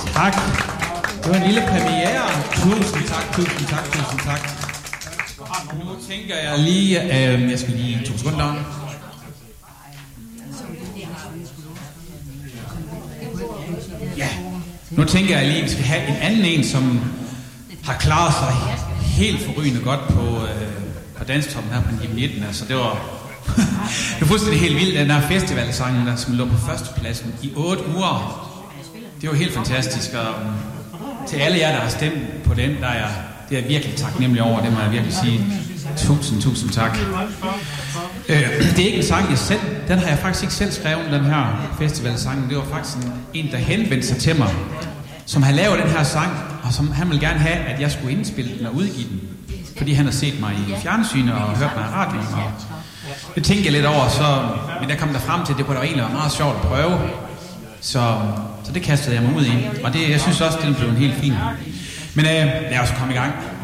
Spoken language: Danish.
Tak. Det var en lille premiere. Tusind tak. Nu tænker jeg lige, jeg skal lige 2 sekunder. Ja, nu tænker jeg lige, at vi skal have en anden en, som har klaret sig helt forrygende godt på Danstoppen her på 19. Altså det var fuldstændig helt vildt, den her festivalsangen, der som lå på førstepladsen i 8 uger. Det var helt fantastisk, og til alle jer, der har stemt på den, det er jeg virkelig taknemmelig over, det må jeg virkelig sige. Tusind tak. Det er ikke en sang, den har jeg faktisk ikke selv skrevet, den her festivalsang. Det var faktisk en, der henvendte sig til mig, som har lavet den her sang, og som han ville gerne have, at jeg skulle indspille den og udgive den. Fordi han har set mig i fjernsynet og hørt mig i radioen. Og det tænkte jeg lidt over, men der kom der frem til, at det kunne da egentlig være meget sjovt at prøve. Så det kastede jeg mig ud i. Og jeg synes også, at den blev en helt fin. Men lad os komme i gang.